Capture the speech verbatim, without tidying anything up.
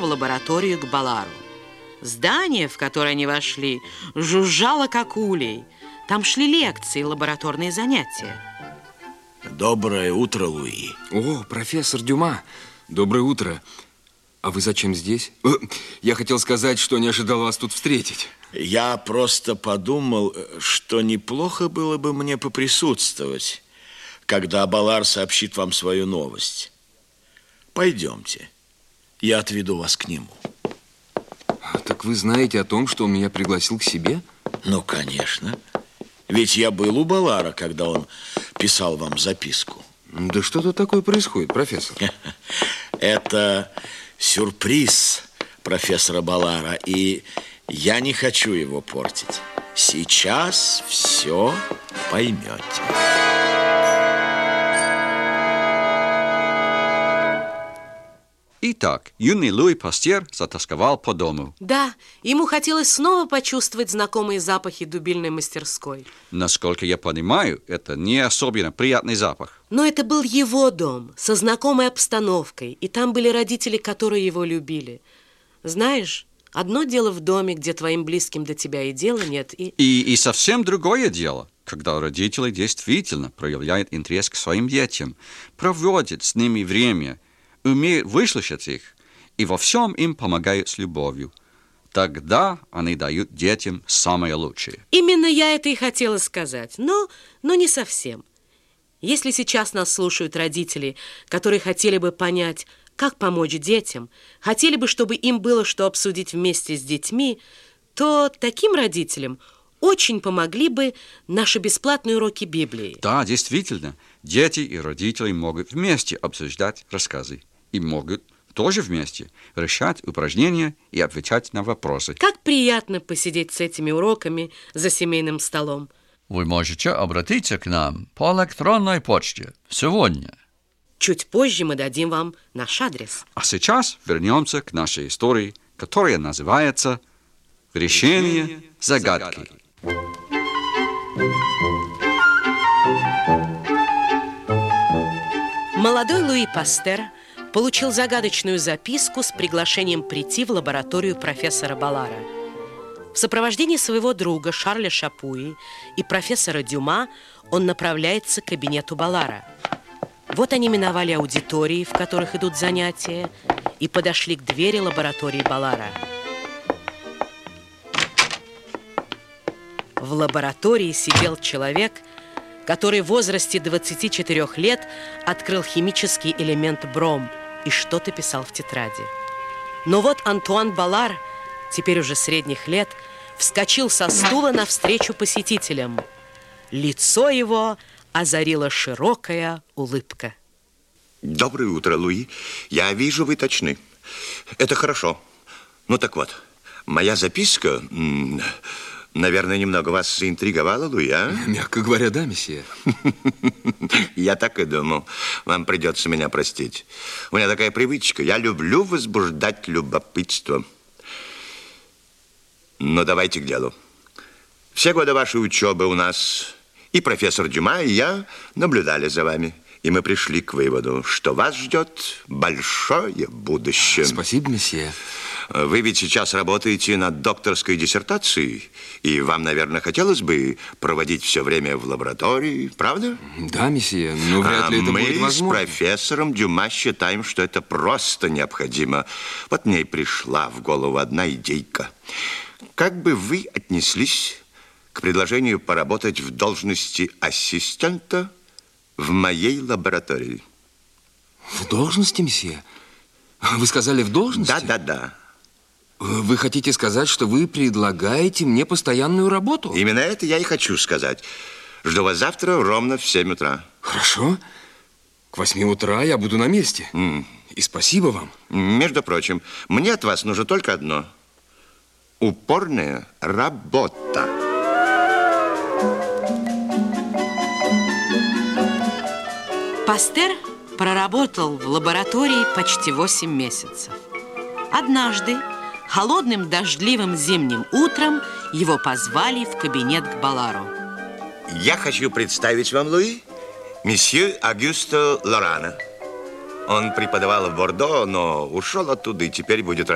лабораторию к Балару. Здание, в которое они вошли, жужжало как улей. Там шли лекции, лабораторные занятия. Доброе утро, Луи. О, профессор Дюма, доброе утро. А вы зачем здесь? Я хотел сказать, что не ожидал вас тут встретить. Я просто подумал, что неплохо было бы мне поприсутствовать, когда Балар сообщит вам свою новость. Пойдемте, я отведу вас к нему. Так вы знаете о том, что он меня пригласил к себе? Ну, конечно. Ведь я был у Балара, когда он писал вам записку. Да что тут такое происходит, профессор? Это сюрприз профессора Балара, и я не хочу его портить. Сейчас все поймете. Итак, юный Луи Пастер затасковал по дому. Да, ему хотелось снова почувствовать знакомые запахи дубильной мастерской. Насколько я понимаю, это не особенно приятный запах. Но это был его дом, со знакомой обстановкой, и там были родители, которые его любили. Знаешь, одно дело в доме, где твоим близким до тебя и дела нет, и... И, и совсем другое дело, когда родители действительно проявляют интерес к своим детям, проводят с ними время, умеют выслушать их и во всем им помогают с любовью. Тогда они дают детям самое лучшее. Именно я это и хотела сказать, но, но не совсем. Если сейчас нас слушают родители, которые хотели бы понять, как помочь детям, хотели бы, чтобы им было что обсудить вместе с детьми, то таким родителям очень помогли бы наши бесплатные уроки Библии. Да, действительно, дети и родители могут вместе обсуждать рассказы и могут тоже вместе решать упражнения и отвечать на вопросы. Как приятно посидеть с этими уроками за семейным столом. Вы можете обратиться к нам по электронной почте сегодня. Чуть позже мы дадим вам наш адрес. А сейчас вернемся к нашей истории, которая называется «Решение загадки». Молодой Луи Пастер получил загадочную записку с приглашением прийти в лабораторию профессора Балара. В сопровождении своего друга Шарля Шапуи и профессора Дюма он направляется к кабинету Балара. Вот они миновали аудитории, в которых идут занятия, и подошли к двери лаборатории Балара. В лаборатории сидел человек, который в возрасте двадцати четырёх лет открыл химический элемент бром и что-то писал в тетради. Но вот Антуан Балар, теперь уже средних лет, вскочил со стула навстречу посетителям. Лицо его озарила широкая улыбка. Доброе утро, Луи. Я вижу, вы точны. Это хорошо. Ну так вот, моя записка... Наверное, немного вас заинтриговала, Луи, а? Мягко говоря, да, месье. Я так и думал. Вам придется меня простить. У меня такая привычка. Я люблю возбуждать любопытство. Но давайте к делу. Все годы вашей учебы у нас и профессор Дюма, и я наблюдали за вами. И мы пришли к выводу, что вас ждет большое будущее. Спасибо, месье. Вы ведь сейчас работаете над докторской диссертацией, и вам, наверное, хотелось бы проводить все время в лаборатории, правда? Да, месье, но вряд а ли это мы будет возможно. Мы с профессором Дюма считаем, что это просто необходимо. Вот мне и пришла в голову одна идейка. Как бы вы отнеслись к предложению поработать в должности ассистента в моей лаборатории? В должности, месье? Вы сказали, в должности? Да, да, да. Вы хотите сказать, что вы предлагаете мне постоянную работу? Именно это я и хочу сказать. Жду вас завтра ровно в семь утра. Хорошо. К восьми утра я буду на месте. Mm. И спасибо вам. Между прочим, мне от вас нужно только одно. Упорная работа. Пастер проработал в лаборатории почти восемь месяцев. Однажды, холодным дождливым зимним утром, его позвали в кабинет к Балару. Я хочу представить вам, Луи, месье Агюсто Лорана. Он преподавал в Бордо, но ушел оттуда и теперь будет